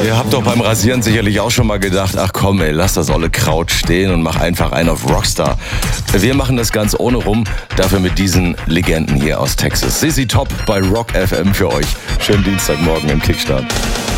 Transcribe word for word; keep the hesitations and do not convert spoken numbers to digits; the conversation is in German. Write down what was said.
ihr habt doch beim Rasieren sicherlich auch schon mal gedacht, ach komm ey, lass das olle Kraut stehen und mach einfach einen auf Rockstar. Wir machen das ganz ohne rum, dafür mit diesen Legenden hier aus Texas. Z Z Top bei Rock F M für euch. Schönen Dienstagmorgen im Kickstart.